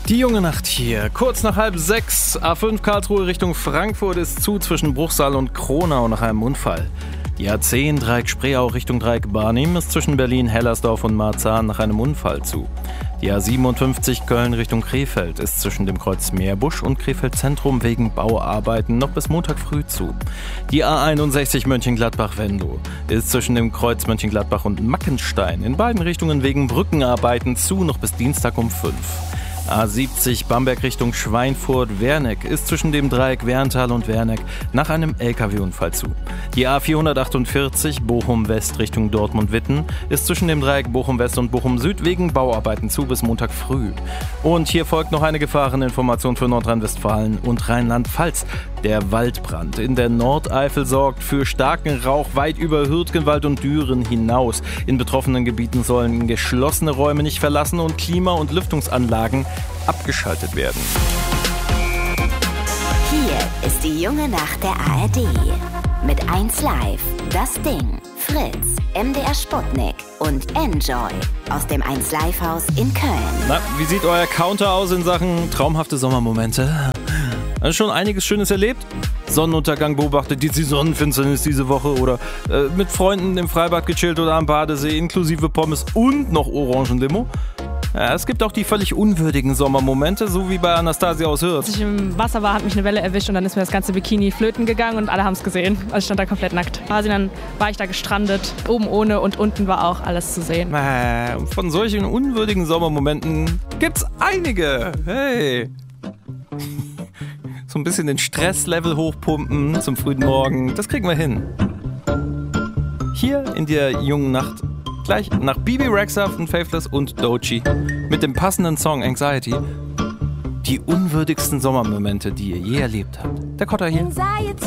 Die junge Nacht hier, kurz nach 5:30, A5 Karlsruhe Richtung Frankfurt ist zu zwischen Bruchsal und Kronau nach einem Unfall. Die A10 Dreieck Spreeau Richtung Dreieck Barnim ist zwischen Berlin-Hellersdorf und Marzahn nach einem Unfall zu. Die A57 Köln Richtung Krefeld ist zwischen dem Kreuz Meerbusch und Krefeld Zentrum wegen Bauarbeiten noch bis Montag früh zu. Die A61 Mönchengladbach-Venlo ist zwischen dem Kreuz Mönchengladbach und Mackenstein in beiden Richtungen wegen Brückenarbeiten zu noch bis Dienstag um 5. A70 Bamberg Richtung Schweinfurt-Werneck ist zwischen dem Dreieck Werntal und Werneck nach einem LKW-Unfall zu. Die A448 Bochum-West Richtung Dortmund-Witten ist zwischen dem Dreieck Bochum-West und Bochum-Süd wegen Bauarbeiten zu bis Montag früh. Und hier folgt noch eine Gefahreninformation für Nordrhein-Westfalen und Rheinland-Pfalz. Der Waldbrand in der Nordeifel sorgt für starken Rauch weit über Hürtgenwald und Düren hinaus. In betroffenen Gebieten sollen geschlossene Räume nicht verlassen und Klima- und Lüftungsanlagen abgeschaltet werden. Hier ist die junge Nacht der ARD. Mit 1Live, Das Ding, Fritz, MDR Sputnik und Enjoy aus dem 1Live-Haus in Köln. Na, wie sieht euer Counter aus in Sachen traumhafte Sommermomente? Also schon einiges Schönes erlebt? Sonnenuntergang beobachtet, die Sonnenfinsternis diese Woche oder mit Freunden im Freibad gechillt oder am Badesee inklusive Pommes und noch Orangenlimo? Ja, es gibt auch die völlig unwürdigen Sommermomente, so wie bei Anastasia aus Hürth. Als ich im Wasser war, hat mich eine Welle erwischt und dann ist mir das ganze Bikini flöten gegangen und alle haben es gesehen. Also ich stand da komplett nackt. Dann war ich da gestrandet, oben ohne und unten war auch alles zu sehen. Von solchen unwürdigen Sommermomenten gibt's einige. Hey! So ein bisschen den Stresslevel hochpumpen zum frühen Morgen, das kriegen wir hin. Hier in der jungen Nacht, gleich nach Bibi Rexha von Faithless und Doechii, mit dem passenden Song Anxiety, die unwürdigsten Sommermomente, die ihr je erlebt habt. Der Kotter hier. Anxiety